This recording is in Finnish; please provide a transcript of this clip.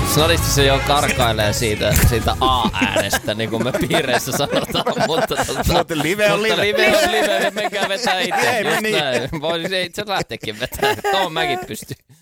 Snadisti se jo karkailee siitä A-äänestä, niin kuin me piireissä sanotaan, mutta live on live, menkää vetää itse. Ei, Just niin. näin. Voisi itse lähteekin vetää. Tuohon mäkin pystyn.